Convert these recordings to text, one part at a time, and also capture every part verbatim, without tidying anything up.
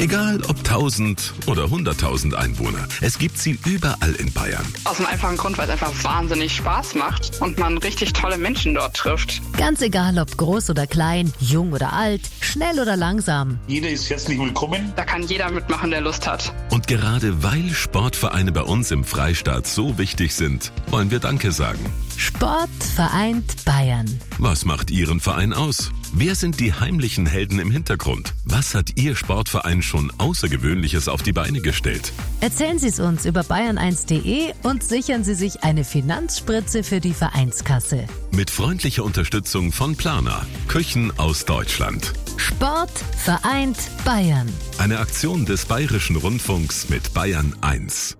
Egal ob tausend oder hunderttausend Einwohner, es gibt sie überall in Bayern. Aus dem einfachen Grund, weil es einfach wahnsinnig Spaß macht und man richtig tolle Menschen dort trifft. Ganz egal, ob groß oder klein, jung oder alt, schnell oder langsam. Jeder ist herzlich willkommen. Da kann jeder mitmachen, der Lust hat. Und gerade weil Sportvereine bei uns im Freistaat so wichtig sind, wollen wir Danke sagen. Sport vereint Bayern. Was macht Ihren Verein aus? Wer sind die heimlichen Helden im Hintergrund? Was hat Ihr Sportverein schon Außergewöhnliches auf die Beine gestellt? Erzählen Sie es uns über bayern eins punkt de und sichern Sie sich eine Finanzspritze für die Vereinskasse. Mit freundlicher Unterstützung von Plana, Küchen aus Deutschland. Sport vereint Bayern. Eine Aktion des Bayerischen Rundfunks mit Bayern eins.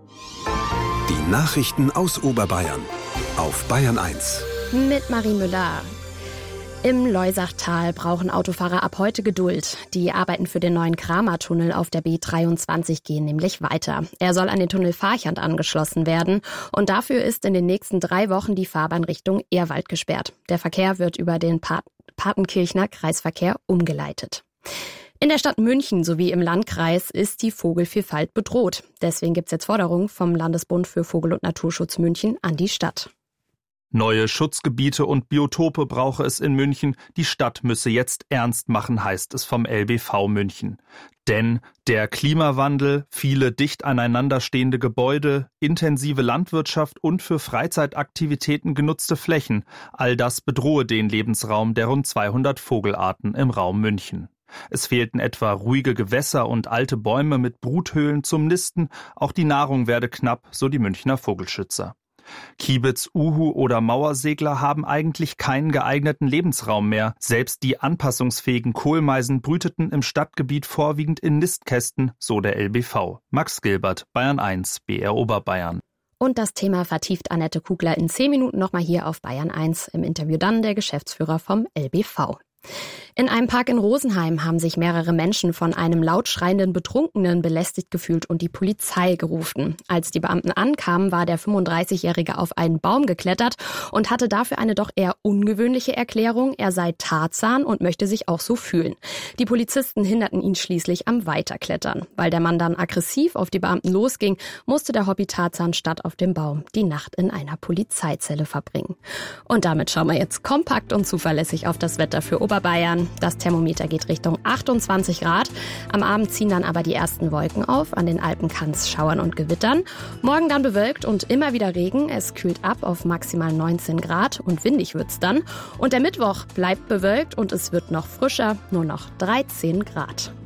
Die Nachrichten aus Oberbayern auf Bayern eins. Mit Marie Müller. Im Loisachtal brauchen Autofahrer ab heute Geduld. Die Arbeiten für den neuen Kramer-Tunnel auf der B dreiundzwanzig gehen nämlich weiter. Er soll an den Tunnel Farchand angeschlossen werden und dafür ist in den nächsten drei Wochen die Fahrbahn Richtung Ehrwald gesperrt. Der Verkehr wird über den Pat- Patenkirchner Kreisverkehr umgeleitet. In der Stadt München sowie im Landkreis ist die Vogelvielfalt bedroht. Deswegen gibt es jetzt Forderungen vom Landesbund für Vogel- und Naturschutz München an die Stadt. Neue Schutzgebiete und Biotope brauche es in München. Die Stadt müsse jetzt ernst machen, heißt es vom L B V München. Denn der Klimawandel, viele dicht aneinander stehende Gebäude, intensive Landwirtschaft und für Freizeitaktivitäten genutzte Flächen, all das bedrohe den Lebensraum der rund zweihundert Vogelarten im Raum München. Es fehlten etwa ruhige Gewässer und alte Bäume mit Bruthöhlen zum Nisten. Auch die Nahrung werde knapp, so die Münchner Vogelschützer. Kiebitz, Uhu oder Mauersegler haben eigentlich keinen geeigneten Lebensraum mehr. Selbst die anpassungsfähigen Kohlmeisen brüteten im Stadtgebiet vorwiegend in Nistkästen, so der L B V. Max Gilbert, Bayern eins, B R Oberbayern. Und das Thema vertieft Annette Kugler in zehn Minuten nochmal hier auf Bayern eins. Im Interview dann der Geschäftsführer vom L B V. In einem Park in Rosenheim haben sich mehrere Menschen von einem laut schreienden Betrunkenen belästigt gefühlt und die Polizei gerufen. Als die Beamten ankamen, war der fünfunddreißigjährige auf einen Baum geklettert und hatte dafür eine doch eher ungewöhnliche Erklärung, er sei Tarzan und möchte sich auch so fühlen. Die Polizisten hinderten ihn schließlich am Weiterklettern. Weil der Mann dann aggressiv auf die Beamten losging, musste der Hobby-Tarzan statt auf dem Baum die Nacht in einer Polizeizelle verbringen. Und damit schauen wir jetzt kompakt und zuverlässig auf das Wetter für Oberbayern. Das Thermometer geht Richtung achtundzwanzig Grad. Am Abend ziehen dann aber die ersten Wolken auf. An den Alpen kann es schauern und gewittern. Morgen dann bewölkt und immer wieder Regen. Es kühlt ab auf maximal neunzehn Grad und windig wird's dann. Und der Mittwoch bleibt bewölkt und es wird noch frischer, nur noch dreizehn Grad.